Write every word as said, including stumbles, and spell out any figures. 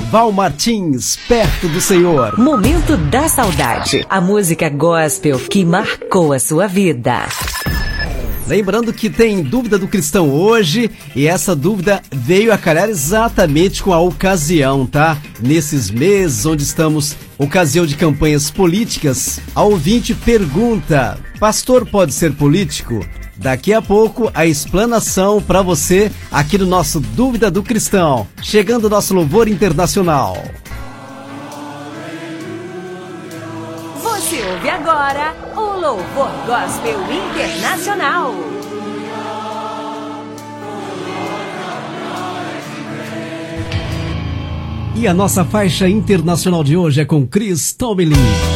Val Martins, Perto do Senhor. Momento da Saudade, a música gospel que marcou a sua vida. Lembrando que tem dúvida do cristão hoje, e essa dúvida veio a calhar exatamente com a ocasião, tá? Nesses meses onde estamos, ocasião de campanhas políticas, a ouvinte pergunta: pastor pode ser político? Daqui a pouco a explanação para você aqui no nosso Dúvida do Cristão, chegando o nosso louvor internacional. Você ouve agora o Louvor Gospel Internacional. E a nossa faixa internacional de hoje é com Chris Tomlin.